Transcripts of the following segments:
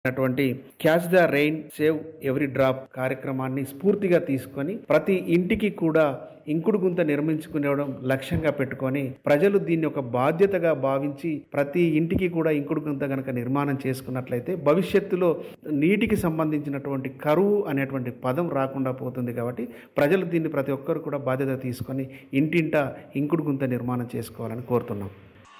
అటువంటి catch the rain save every drop కార్యక్రమాన్ని స్ఫూర్తిగా తీసుకొని ప్రతి ఇంటికి కూడా ఇంకుడు గుంత నిర్మించుకునేవడం లక్ష్యంగా పెట్టుకొని ప్రజలు దీన్ని ఒక బాధ్యతగా భావించి ప్రతి ఇంటికి కూడా ఇంకుడు గుంత గనక నిర్మాణం చేసుకున్నట్లయితే భవిష్యత్తులో నీటికి సంబంధించినటువంటి కరువు అనేటువంటి పదం రాకుండా పోతుంది. కాబట్టి ప్రజలు దీన్ని ప్రతి ఒక్కరు కూడా బాధ్యత తీసుకొని ఇంటింటా ఇంకుడు గుంత నిర్మాణం చేసుకోవాలని కోరుతున్నాం.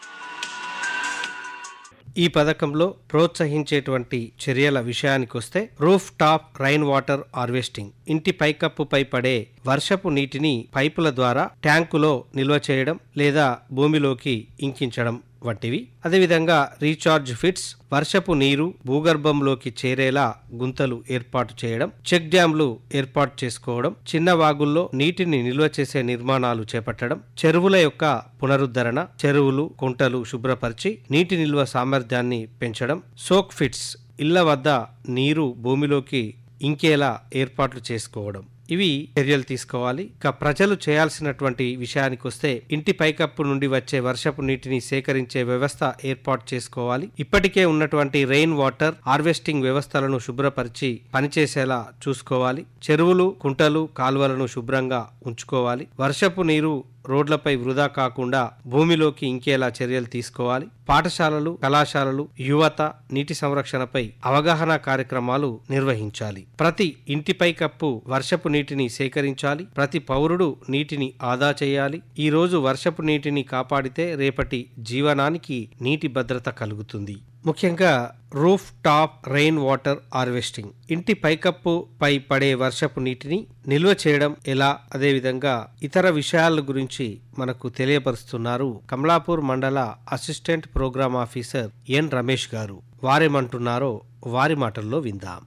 ఈ పథకంలో ప్రోత్సహించేటువంటి చర్యల విషయానికొస్తే roof top rain water harvesting, ఇంటి పైకప్పుపై పడే వర్షపు నీటిని పైపుల ద్వారా ట్యాంకులో నిల్వ చేయడం లేదా భూమిలోకి ఇంకించడం వంటివి. అదేవిధంగా రీఛార్జ్ ఫిట్స్, వర్షపు నీరు భూగర్భంలోకి చేరేలా గుంతలు ఏర్పాటు చేయడం, చెక్ డ్యాంలు ఏర్పాటు చేసుకోవడం, చిన్న వాగుల్లో నీటిని నిల్వ చేసే నిర్మాణాలు చేపట్టడం, చెరువుల యొక్క పునరుద్ధరణ, చెరువులు కుంటలు శుభ్రపరిచి నీటి నిల్వ సామర్థ్యాన్ని పెంచడం, సోక్ ఫిట్స్, ఇళ్ల వద్ద నీరు భూమిలోకి ఇంకేలా ఏర్పాట్లు చేసుకోవడం, ఇవి చర్యలు తీసుకోవాలి. ఇక ప్రజలు చేయాల్సినటువంటి విషయానికి వస్తే ఇంటి పైకప్పు నుండి వచ్చే వర్షపు నీటిని సేకరించే వ్యవస్థ ఏర్పాటు చేసుకోవాలి. ఇప్పటికే ఉన్నటువంటి రెయిన్ వాటర్ హార్వెస్టింగ్ వ్యవస్థలను శుభ్రపరిచి పనిచేసేలా చూసుకోవాలి. చెరువులు కుంటలు కాలువలను శుభ్రంగా ఉంచుకోవాలి. వర్షపు నీరు రోడ్లపై వృధా కాకుండా భూమిలోకి ఇంకేలా చర్యలు తీసుకోవాలి. పాఠశాలలు, కళాశాలలు, యువత నీటి సంరక్షణపై అవగాహన కార్యక్రమాలు నిర్వహించాలి. ప్రతి ఇంటిపై కప్పు వర్షపు నీటిని సేకరించాలి. ప్రతి పౌరుడు నీటిని ఆదా చేయాలి. ఈ రోజు వర్షపు నీటిని కాపాడితే రేపటి జీవనానికి నీటి భద్రత కలుగుతుంది. ముఖ్యంగా roof top rain water harvesting, ఇంటి పైకప్పు పై పడే వర్షపు నీటిని నిల్వ చేయడం ఎలా, అదేవిధంగా ఇతర విషయాల గురించి మనకు తెలియపరుస్తున్నారు కమలాపూర్ మండల అసిస్టెంట్ ప్రోగ్రామ్ ఆఫీసర్ ఎన్ రమేష్ గారు. వారేమంటున్నారో వారి మాటల్లో విందాం.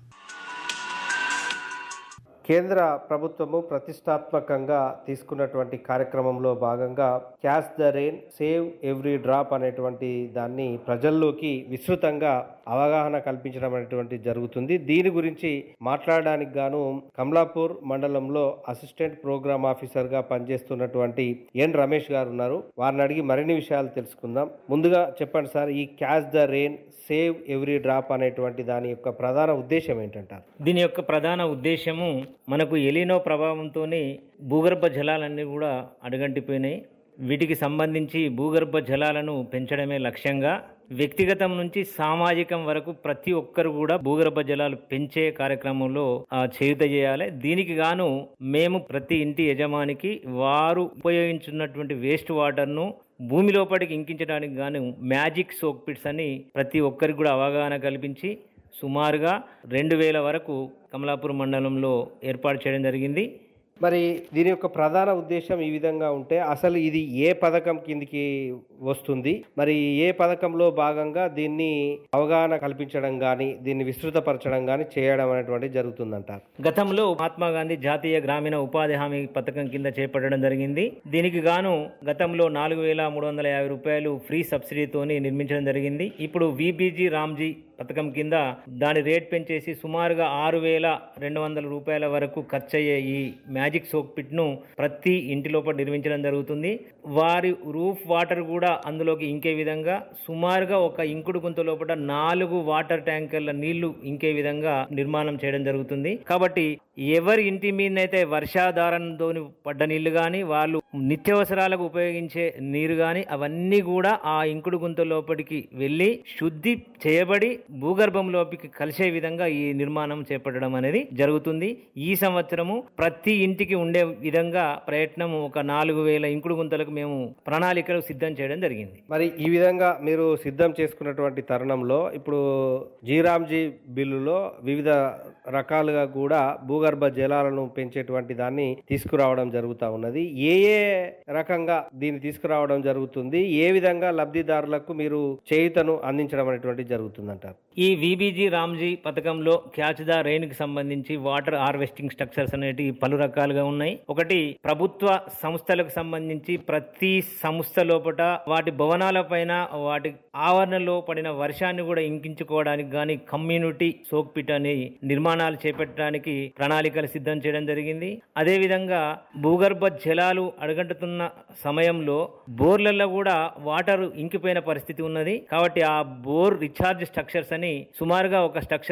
కేంద్ర ప్రభుత్వము ప్రతిష్టాత్మకంగా తీసుకున్నటువంటి కార్యక్రమంలో భాగంగా catch the rain save every drop అనేటువంటి దాన్ని ప్రజల్లోకి విస్తృతంగా అవగాహన కల్పించడం అనేటువంటి జరుగుతుంది. దీని గురించి మాట్లాడడానికి గాను కమలాపూర్ మండలంలో అసిస్టెంట్ ప్రోగ్రామ్ ఆఫీసర్ గా పనిచేస్తున్నటువంటి ఎన్ రమేష్ గారు ఉన్నారు. వారిని అడిగి మరిన్ని విషయాలు తెలుసుకుందాం. ముందుగా చెప్పండి సార్, ఈ catch the rain save every drop అనేటువంటి దాని యొక్క ప్రధాన ఉద్దేశం ఏంటంటారు? దీని యొక్క ప్రధాన ఉద్దేశము మనకు ఎలినో ప్రభావంతో భూగర్భ జలాలన్నీ కూడా అడుగంటిపోయినాయి. వీటికి సంబంధించి భూగర్భ జలాలను పెంచడమే లక్ష్యంగా వ్యక్తిగతం నుంచి సామాజికం వరకు ప్రతి ఒక్కరు కూడా భూగర్భ జలాలు పెంచే కార్యక్రమంలో చేయూత చేయాలి. దీనికి గాను మేము ప్రతి ఇంటి యజమానికి వారు ఉపయోగించున్నటువంటి వేస్ట్ వాటర్ను భూమి లోపలికి ఇంకించడానికి గాను మ్యాజిక్ సోక్ పిట్స్ అని ప్రతి ఒక్కరికి కూడా అవగాహన కల్పించి సుమారుగా 2000 వరకు కమలాపూర్ మండలంలో ఏర్పాటు చేయడం జరిగింది. మరి దీని యొక్క ప్రధాన ఉద్దేశం ఈ విధంగా ఉంటే అసలు ఇది ఏ పథకం కిందికి వస్తుంది, మరి ఏ పథకంలో భాగంగా దీన్ని అవగాహన కల్పించడం కానీ దీన్ని విస్తృతపరచడం కానీ చేయడం అనేటువంటి జరుగుతుందంటారు? గతంలో మహాత్మా గాంధీ జాతీయ గ్రామీణ ఉపాధి హామీ పథకం కింద చేపట్టడం జరిగింది. దీనికి గాను గతంలో 4350 రూపాయలు ఫ్రీ సబ్సిడీతోని నిర్మించడం జరిగింది. ఇప్పుడు విబీజీ రామ్జీ పథకం కింద దాని రేట్ పెంచేసి సుమారుగా 6200 రూపాయల వరకు ఖర్చయ్యే ఈ మ్యాజిక్ సోక్ పిట్ ను ప్రతి ఇంటి లోపల నిర్మించడం జరుగుతుంది. వారి రూఫ్ వాటర్ కూడా అందులోకి ఇంకే విధంగా సుమారుగా ఒక ఇంకుడు గుంత లోపల 4 వాటర్ ట్యాంకర్ల నీళ్లు ఇంకే విధంగా నిర్మాణం చేయడం జరుగుతుంది. కాబట్టి ఎవరి ఇంటి మీదనైతే వర్షాధారంతో పడ్డ నీళ్లు గాని, వాళ్ళు నిత్యావసరాలకు ఉపయోగించే నీరు గాని అవన్నీ కూడా ఆ ఇంకుడు గుంత లోపలికి వెళ్లి శుద్ధి చేయబడి భూగర్భంలోకి కలిసే విధంగా ఈ నిర్మాణం చేపట్టడం అనేది జరుగుతుంది. ఈ సంవత్సరము ప్రతి ఇంటికి ఉండే విధంగా ప్రయత్నం ఒక 4000 ఇంకుడు గుంతలకు మేము ప్రణాళికలు సిద్ధం చేయడం జరిగింది. మరి ఈ విధంగా మీరు సిద్ధం చేసుకున్నటువంటి తరుణంలో ఇప్పుడు జీరామ్జీ బిల్లులో వివిధ రకాలుగా కూడా భూగర్భ జలాలను పెంచేటువంటి దాన్ని తీసుకురావడం జరుగుతూ ఉన్నది. ఏ రకంగా దీన్ని తీసుకురావడం జరుగుతుంది, ఏ విధంగా లబ్ధిదారులకు మీరు చేయూతను అందించడం అనేటువంటి జరుగుతుందంటారు? ఈ విబీజీ రామ్జీ పథకంలో క్యాచ్ ద రెయిన్ కి సంబంధించి వాటర్ హార్వెస్టింగ్ స్ట్రక్చర్స్ అనేవి పలు రకాలుగా ఉన్నాయి. ఒకటి ప్రభుత్వ సంస్థలకు సంబంధించి ప్రతి సంస్థ లోపల వాటి భవనాల పైన వాటి ఆవరణలో పడిన వర్షాన్ని కూడా ఇంకించుకోవడానికి గాని కమ్యూనిటీ సోక్ పిట్ అనే నిర్మాణాలు చేపట్టడానికి ప్రణాళికలు సిద్ధం చేయడం జరిగింది. అదే విధంగా భూగర్భ జలాలు అడుగంటుతున్న సమయంలో బోర్లలో కూడా వాటర్ ఇంకిపోయిన పరిస్థితి ఉన్నది. కాబట్టి ఆ బోర్ రీఛార్జ్ స్ట్రక్చర్స్ అని సుమారుగా ఒక స్ట్రక్చర్